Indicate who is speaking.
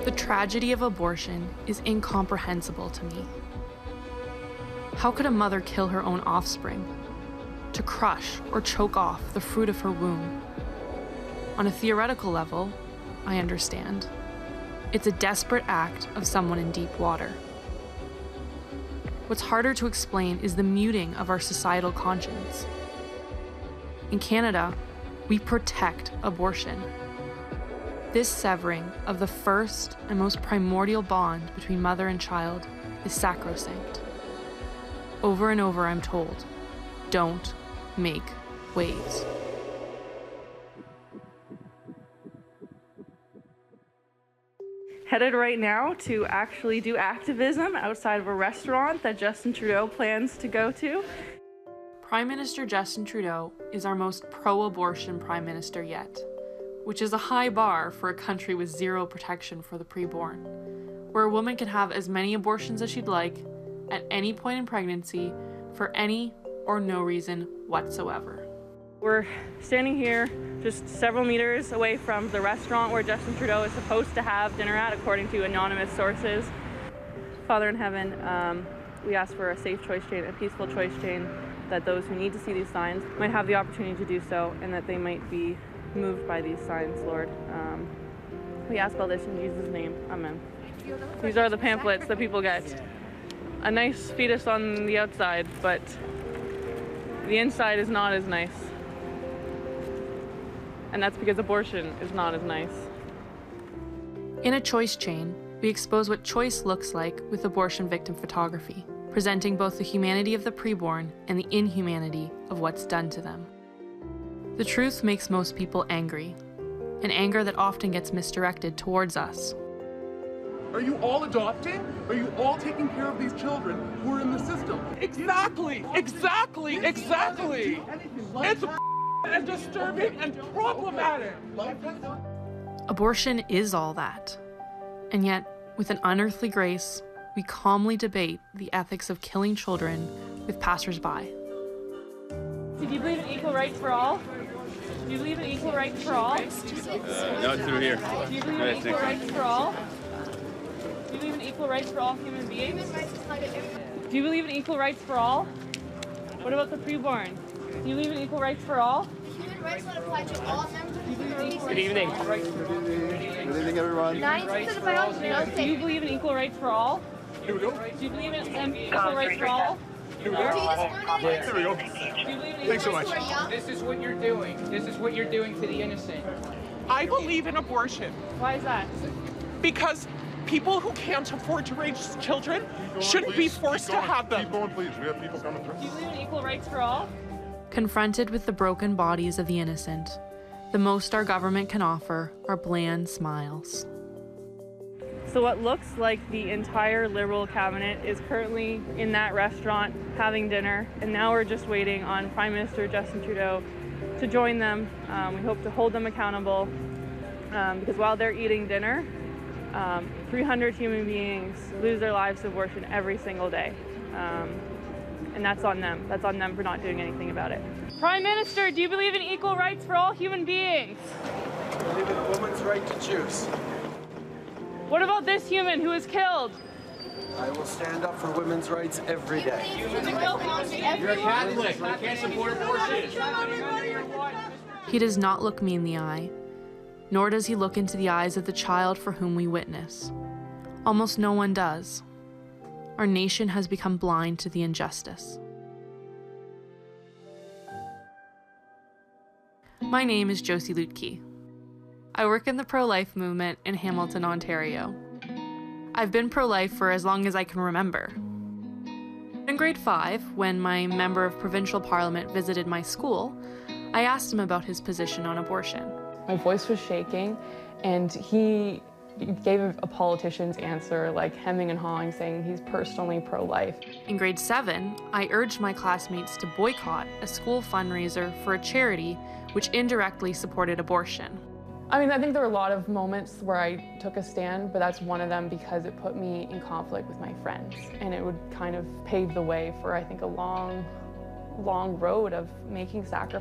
Speaker 1: The tragedy of abortion is incomprehensible to me. How could a mother kill her own offspring? To crush or choke off the fruit of her womb? On a theoretical level, I understand. It's a desperate act of someone in deep water. What's harder to explain is the muting of our societal conscience. In Canada, we protect abortion. This severing of the first and most primordial bond between mother and child is sacrosanct. Over and over I'm told, don't make waves.
Speaker 2: Headed right now to actually do activism outside of a restaurant that Justin Trudeau plans to go to.
Speaker 1: Prime Minister Justin Trudeau is our most pro-abortion prime minister yet, which is a high bar for a country with zero protection for the preborn, where a woman can have as many abortions as she'd like at any point in pregnancy for any or no reason whatsoever.
Speaker 2: We're standing here just several meters away from the restaurant where Justin Trudeau is supposed to have dinner at, according to anonymous sources. Father in heaven, we ask for a safe choice chain, a peaceful choice chain, that those who need to see these signs might have the opportunity to do so, and that they might be moved by these signs, Lord. We ask all this in Jesus' name. Amen. These are the pamphlets that people get. A nice fetus on the outside, but the inside is not as nice. And that's because abortion is not as nice.
Speaker 1: In a choice chain, we expose what choice looks like with abortion victim photography, presenting both the humanity of the preborn and the inhumanity of what's done to them. The truth makes most people angry, an anger that often gets misdirected towards us.
Speaker 3: Are you all adopting? Are you all taking care of these children who are in the system? Exactly! It's and disturbing and problematic.
Speaker 1: Abortion is all that. And yet, with an unearthly grace, we calmly debate the ethics of killing children with passersby.
Speaker 2: Do you believe in equal rights for all? Do you believe in equal rights for all?
Speaker 4: No, through here.
Speaker 2: Do you believe in equal rights for all? Do you believe in equal rights for all human beings? Do you believe in equal rights for all? What about the preborn? Do you believe in equal rights for all?
Speaker 5: Human rights would apply to all members of the community.
Speaker 4: Good evening.
Speaker 3: Good evening, everyone.
Speaker 5: 9% of the biology does
Speaker 2: Do
Speaker 5: say.
Speaker 2: you believe in equal rights for all?
Speaker 3: Here we go.
Speaker 2: Do you believe in equal rights for all?
Speaker 3: Here we go. There we go.
Speaker 2: Do you believe in
Speaker 3: Thanks so much.
Speaker 6: This is what you're doing. This is what you're doing to the innocent.
Speaker 7: I believe in abortion
Speaker 2: Why is that?
Speaker 7: because people who can't afford to raise children shouldn't be forced to have them.
Speaker 3: Keep going, please. We have people coming through.
Speaker 2: Do you believe in equal rights for all?
Speaker 1: Confronted with the broken bodies of the innocent, the most our government can offer are bland smiles.
Speaker 2: So what looks like the entire Liberal cabinet is currently in that restaurant having dinner, and now we're just waiting on Prime Minister Justin Trudeau to join them. We hope to hold them accountable because while they're eating dinner, 300 human beings lose their lives to abortion every single day. And that's on them. That's on them for not doing anything about it. Prime Minister, do you believe in equal rights for all human beings?
Speaker 8: I believe in a woman's right to choose.
Speaker 2: What about this human who was killed?
Speaker 8: I will stand up for women's rights every day.
Speaker 6: You're a Catholic. You can't support abortion.
Speaker 1: He does not look me in the eye, nor does he look into the eyes of the child for whom we witness. Almost no one does. Our nation has become blind to the injustice. My name is Josie Lutke. I work in the pro-life movement in Hamilton, Ontario. I've been pro-life for as long as I can remember. In grade 5, when my member of provincial parliament visited my school, I asked him about his position on abortion.
Speaker 9: My voice was shaking, and he gave a politician's answer, like hemming and hawing, saying he's personally pro-life.
Speaker 1: In grade 7, I urged my classmates to boycott a school fundraiser for a charity which indirectly supported abortion.
Speaker 9: I mean, I think there were a lot of moments where I took a stand, but that's one of them because it put me in conflict with my friends, and it would kind of pave the way for, I think, a long road of making sacrifices.